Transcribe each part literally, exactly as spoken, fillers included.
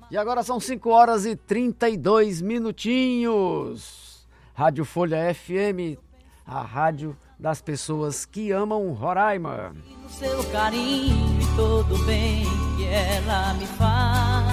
E agora são cinco horas e trinta e dois minutinhos. Rádio Folha F M, a rádio das pessoas que amam Roraima. No seu carinho e todo bem que ela me faz.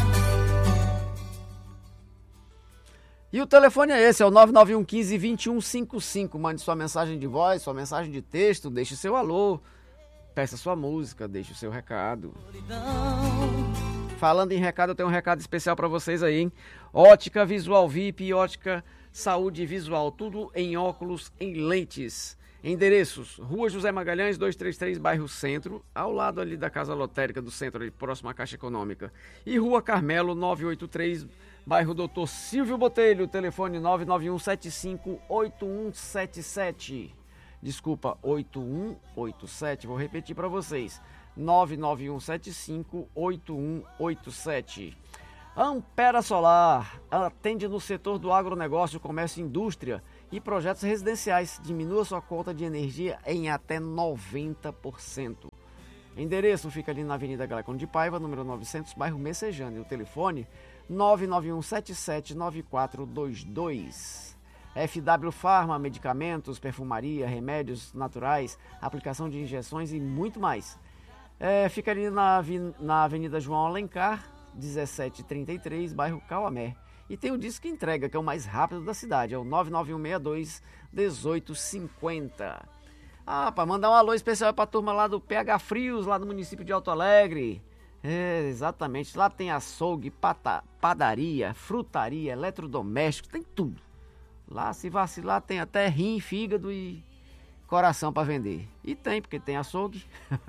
E o telefone é esse, é o nove nove um um cinco, dois um cinco cinco. Mande sua mensagem de voz, sua mensagem de texto, deixe seu alô, peça sua música, deixe o seu recado. Falando em recado, eu tenho um recado especial para vocês aí, hein? Ótica Visual V I P e Ótica Saúde Visual, tudo em óculos, em lentes. Endereços: Rua José Magalhães, duzentos e trinta e três, bairro Centro, ao lado ali da Casa Lotérica do Centro, ali, próximo à Caixa Econômica. E Rua Carmelo, novecentos e oitenta e três, bairro Doutor Silvio Botelho, telefone nove nove um sete cinco oito um sete sete. Desculpa, oito um oito sete, vou repetir para vocês. nove nove um sete cinco oito um oito sete. Ampera Solar atende no setor do agronegócio, comércio e indústria e projetos residenciais. Diminua sua conta de energia em até noventa por cento. Endereço fica ali na Avenida Glecon de Paiva, número novecentos, bairro Messejana. E o telefone nove nove um sete sete nove quatro dois dois. F W Pharma, medicamentos, perfumaria, remédios naturais, aplicação de injeções e muito mais. É, fica ali na, na Avenida João Alencar, dezessete trinta e três, bairro Cauamé. E tem o disco entrega, que é o mais rápido da cidade, é o nove nove um seis dois um oito cinco zero. Ah, para mandar um alô especial para a turma lá do P H Frios, lá no município de Alto Alegre. É, exatamente, lá tem açougue, pata, padaria, frutaria, eletrodoméstico, tem tudo. Lá, se vacilar, tem até rim, fígado e coração para vender. E tem, porque tem açougue.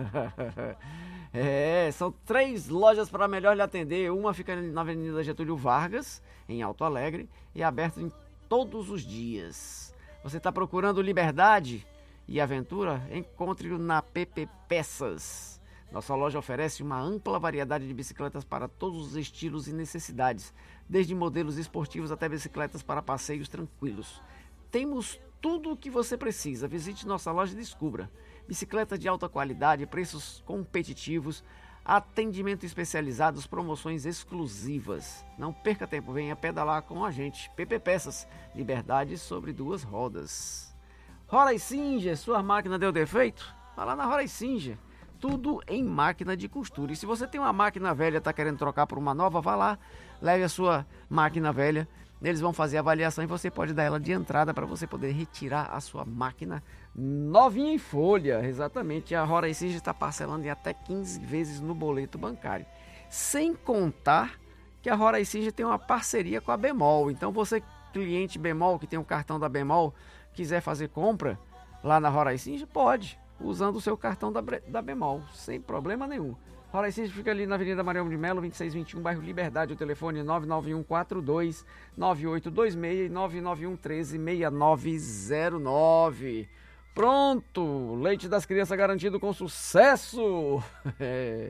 É, são três lojas para melhor lhe atender. Uma fica na Avenida Getúlio Vargas, em Alto Alegre, e é aberta em todos os dias. Você está procurando liberdade e aventura? Encontre-o na P P Peças. Nossa loja oferece uma ampla variedade de bicicletas para todos os estilos e necessidades, desde modelos esportivos até bicicletas para passeios tranquilos. Temos tudo o que você precisa. Visite nossa loja e descubra. Bicicletas de alta qualidade, preços competitivos, atendimento especializado, promoções exclusivas. Não perca tempo, venha pedalar com a gente. P P Peças, liberdade sobre duas rodas. Roray Singer, sua máquina deu defeito? Vai lá na Roray Singer. Tudo em máquina de costura. E se você tem uma máquina velha e está querendo trocar por uma nova, vá lá, leve a sua máquina velha. Eles vão fazer a avaliação e você pode dar ela de entrada para você poder retirar a sua máquina novinha em folha. Exatamente, a Roray Singer está parcelando em até quinze vezes no boleto bancário. Sem contar que a Roray Singer tem uma parceria com a Bemol. Então você, cliente Bemol, que tem um cartão da Bemol, quiser fazer compra lá na Roray Singer, pode, usando o seu cartão da, da Bemol, sem problema nenhum. Roray Singer fica ali na Avenida Marião de Melo, vinte e seis vinte e um, bairro Liberdade. O telefone é nove nove um quatro dois nove oito dois seis e nove nove um um três seis nove zero nove. Pronto! Leite das crianças garantido com sucesso! É.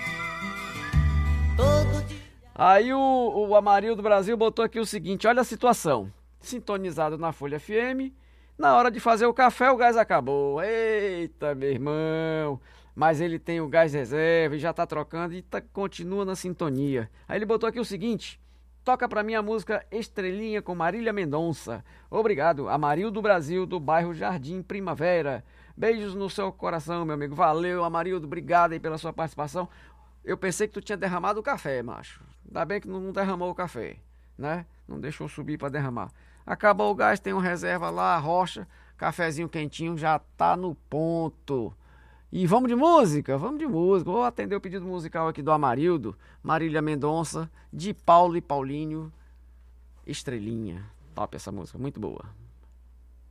Aí o, o Amarildo do Brasil botou aqui o seguinte, olha a situação. Sintonizado na Folha F M, na hora de fazer o café o gás acabou. Eita, meu irmão! Mas ele tem o gás reserva e já tá trocando e tá, continua na sintonia. Aí ele botou aqui o seguinte, toca pra mim a música Estrelinha com Marília Mendonça. Obrigado, Amarildo do Brasil, do bairro Jardim Primavera. Beijos no seu coração, meu amigo. Valeu, Amarildo, obrigado aí pela sua participação. Eu pensei que tu tinha derramado o café, macho. Ainda bem que não derramou o café, né? Não deixou subir pra derramar. Acabou o gás, tem um reserva lá, rocha, cafezinho quentinho, já tá no ponto. E vamos de música? Vamos de música. Vou atender o pedido musical aqui do Amarildo, Marília Mendonça, de Paulo e Paulinho, Estrelinha. Top essa música, muito boa.